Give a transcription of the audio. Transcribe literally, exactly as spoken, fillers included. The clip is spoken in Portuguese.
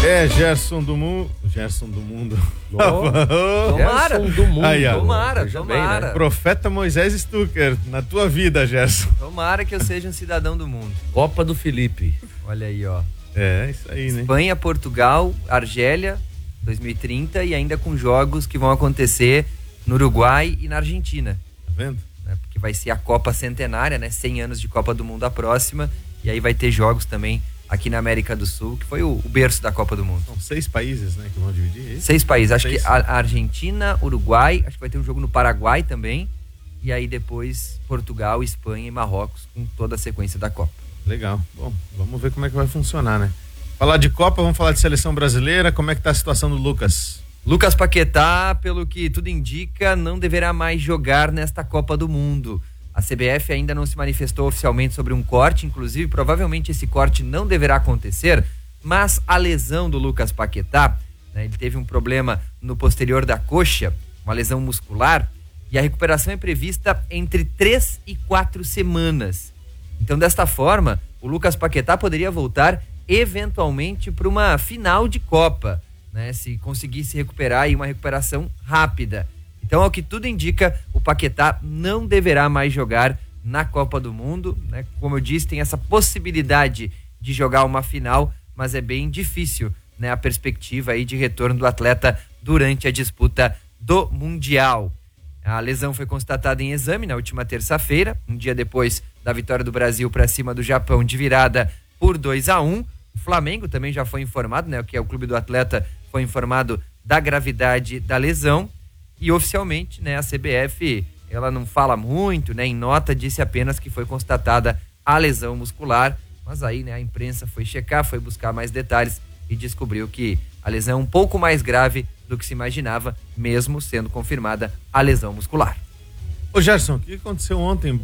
É, Gerson do Mundo. Gerson do Mundo. Oh, tomara. Gerson do Mundo. Aí, ó. Tomara, Veja tomara. bem, né? Profeta Moisés Stucker, na tua vida, Gerson. Tomara que eu seja um cidadão do mundo. Copa do Felipe. Olha aí, ó. É, isso aí, né? Espanha, Portugal, Argélia, dois mil e trinta, e ainda com jogos que vão acontecer no Uruguai e na Argentina. Tá vendo? Né? Porque vai ser a Copa Centenária, né? cem anos de Copa do Mundo a próxima. E aí vai ter jogos também aqui na América do Sul, que foi o, o berço da Copa do Mundo. São seis países, né, que vão dividir isso? Seis países. Acho Seis. que a, a Argentina, Uruguai, acho que vai ter um jogo no Paraguai também. E aí depois Portugal, Espanha e Marrocos, com toda a sequência da Copa. Legal. Bom, vamos ver como é que vai funcionar, né? Falar de Copa, vamos falar de seleção brasileira. Como é que tá a situação do Lucas? Lucas Paquetá, pelo que tudo indica, não deverá mais jogar nesta Copa do Mundo. A C B F ainda não se manifestou oficialmente sobre um corte, inclusive provavelmente esse corte não deverá acontecer, mas a lesão do Lucas Paquetá, né, ele teve um problema no posterior da coxa, uma lesão muscular, e a recuperação é prevista entre três e quatro semanas. Então, desta forma, o Lucas Paquetá poderia voltar eventualmente para uma final de Copa, né, se conseguisse recuperar e uma recuperação rápida. Então, ao que tudo indica, o Paquetá não deverá mais jogar na Copa do Mundo, né? Como eu disse, tem essa possibilidade de jogar uma final, mas é bem difícil, né, a perspectiva aí de retorno do atleta durante a disputa do Mundial. A lesão foi constatada em exame na última terça-feira, um dia depois da vitória do Brasil para cima do Japão de virada por dois a um. O Flamengo também já foi informado, né, que é o clube do atleta, foi informado da gravidade da lesão. E oficialmente, né, a C B F, ela não fala muito, né, em nota disse apenas que foi constatada a lesão muscular, mas aí, né, a imprensa foi checar, foi buscar mais detalhes e descobriu que a lesão é um pouco mais grave do que se imaginava, mesmo sendo confirmada a lesão muscular. Ô Gerson, o que aconteceu ontem?